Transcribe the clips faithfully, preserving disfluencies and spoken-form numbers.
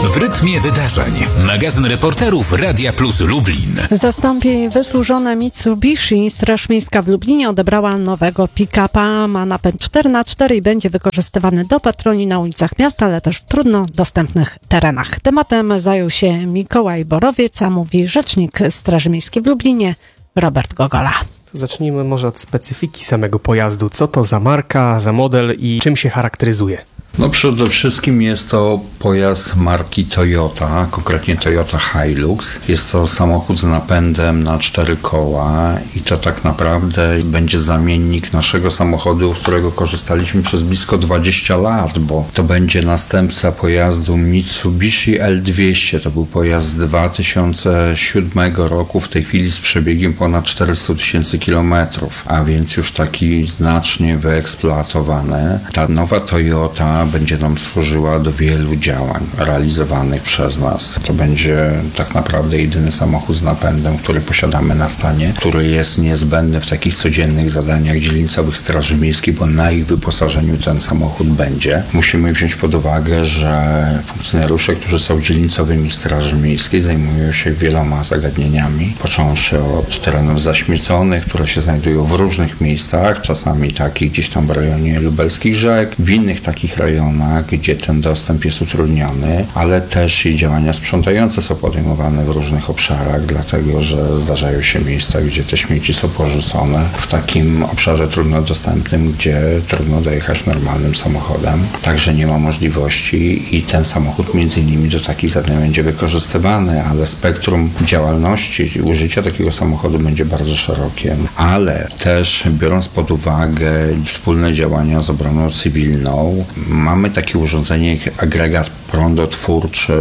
W rytmie wydarzeń. Magazyn reporterów Radia Plus Lublin. Zastąpi wysłużone Mitsubishi. Straż Miejska w Lublinie odebrała nowego pick-upa. Ma napęd cztery na cztery i będzie wykorzystywany do patroli na ulicach miasta, ale też w trudno dostępnych terenach. Tematem zajął się Mikołaj Borowiec, a mówi rzecznik Straży Miejskiej w Lublinie Robert Gogola. Zacznijmy może od specyfiki samego pojazdu. Co to za marka, za model i czym się charakteryzuje? No przede wszystkim jest to pojazd marki Toyota, konkretnie Toyota Hilux. Jest to samochód z napędem na cztery koła i to tak naprawdę będzie zamiennik naszego samochodu, z którego korzystaliśmy przez blisko dwadzieścia lat, bo to będzie następca pojazdu Mitsubishi L dwieście. To był pojazd z dwa tysiące siódmego roku, w tej chwili z przebiegiem ponad czterysta tysięcy kilometrów, a więc już taki znacznie wyeksploatowany. Ta nowa Toyota będzie nam służyła do wielu działań realizowanych przez nas. To będzie tak naprawdę jedyny samochód z napędem, który posiadamy na stanie, który jest niezbędny w takich codziennych zadaniach dzielnicowych Straży Miejskiej, bo na ich wyposażeniu ten samochód będzie. Musimy wziąć pod uwagę, że funkcjonariusze, którzy są dzielnicowymi Straży Miejskiej, zajmują się wieloma zagadnieniami, począwszy od terenów zaśmieconych, które się znajdują w różnych miejscach, czasami takich gdzieś tam w rejonie lubelskich rzek, w innych takich rejonach, gdzie ten dostęp jest utrudniony, ale też i działania sprzątające są podejmowane w różnych obszarach, dlatego że zdarzają się miejsca, gdzie te śmieci są porzucone w takim obszarze trudno dostępnym, gdzie trudno dojechać normalnym samochodem. Także nie ma możliwości i ten samochód między innymi do takich zadań będzie wykorzystywany, ale spektrum działalności i użycia takiego samochodu będzie bardzo szerokie, ale też biorąc pod uwagę wspólne działania z obroną cywilną, mamy takie urządzenie jak agregat prądotwórczy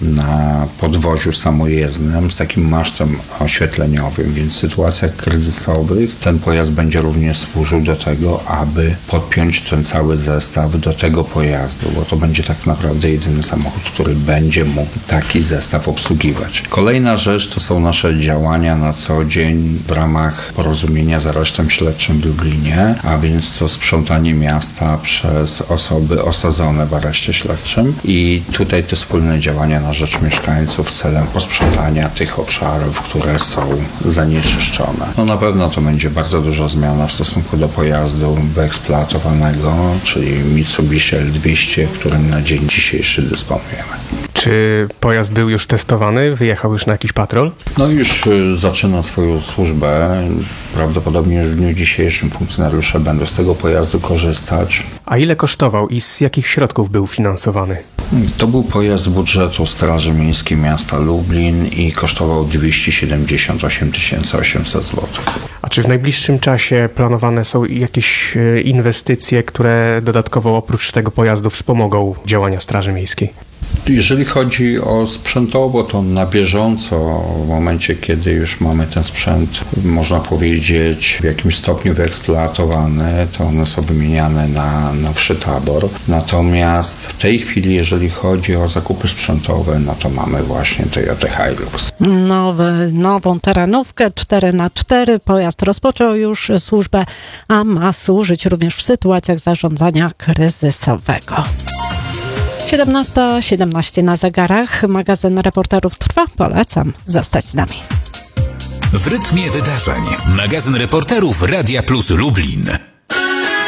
na podwoziu samojezdnym z takim masztem oświetleniowym, więc w sytuacjach kryzysowych ten pojazd będzie również służył do tego, aby podpiąć ten cały zestaw do tego pojazdu, bo to będzie tak naprawdę jedyny samochód, który będzie mógł taki zestaw obsługiwać. Kolejna rzecz to są nasze działania na co dzień w ramach porozumienia z aresztem śledczym w Lublinie, a więc to sprzątanie miasta przez osoby osadzone w areszcie śledczym i tutaj te wspólne działania na rzecz mieszkańców celem posprzątania tych obszarów, które są zanieczyszczone. No na pewno to będzie bardzo duża zmiana w stosunku do pojazdu wyeksploatowanego, czyli Mitsubishi L dwieście, którym na dzień dzisiejszy dysponujemy. Czy pojazd był już testowany? Wyjechał już na jakiś patrol? No już zaczyna swoją służbę. Prawdopodobnie już w dniu dzisiejszym funkcjonariusze będą z tego pojazdu korzystać. A ile kosztował i z jakich środków był finansowany? To był pojazd z budżetu Straży Miejskiej miasta Lublin i kosztował dwieście siedemdziesiąt osiem tysięcy osiemset złotych. A czy w najbliższym czasie planowane są jakieś inwestycje, które dodatkowo oprócz tego pojazdu wspomogą działania Straży Miejskiej? Jeżeli chodzi o sprzętowo, to na bieżąco, w momencie, kiedy już mamy ten sprzęt, można powiedzieć, w jakimś stopniu wyeksploatowany, to one są wymieniane na nowszy tabor. Natomiast w tej chwili, jeżeli chodzi o zakupy sprzętowe, no to mamy właśnie Toyota Hilux. Nowy, nową terenówkę cztery na cztery. Pojazd rozpoczął już służbę, a ma służyć również w sytuacjach zarządzania kryzysowego. siedemnasta siedemnaście na zegarach. Magazyn reporterów trwa. Polecam zostać z nami. W rytmie wydarzeń. Magazyn reporterów Radia Plus Lublin.